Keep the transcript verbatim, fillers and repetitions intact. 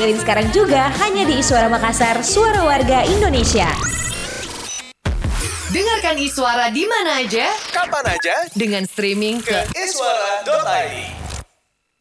dengerin sekarang juga hanya di Iswara Makassar, suara warga Indonesia. Dengarkan Iswara di mana aja, kapan aja, dengan streaming ke iswara dot i d.